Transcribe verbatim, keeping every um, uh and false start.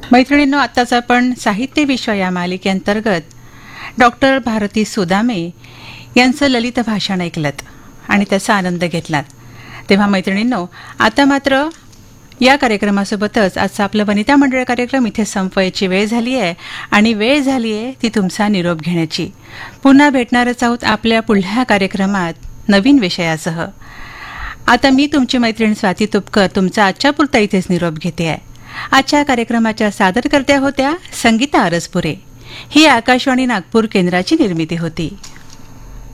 मैत्रिणींनो, आत्ताच आपण साहित्य विश्व या मालिकेअंतर्गत डॉक्टर भारती सुदामे यांचं ललित भाषण ऐकलत आणि त्याचा आनंद घेतलात. तेव्हा मैत्रिणींनो, आता मात्र या कार्यक्रमासोबतच आजचा आपला वनिता मंडळ कार्यक्रम इथे संपवायची वेळ झाली आहे आणि वेळ झाली आहे ती तुमचा निरोप घेण्याची. पुन्हा भेटणारच आहोत आपल्या पुढल्या कार्यक्रमात नवीन विषयासह. आता मी तुमची मैत्रीण स्वाती तुपकर तुमचा आजच्या पुरता इथेच निरोप घेते आहे. आजच्या कार्यक्रमाच्या सादरकर्त्या होत्या संगीता अरसपुरे. ही आकाशवाणी नागपूर केंद्राची निर्मिती होती.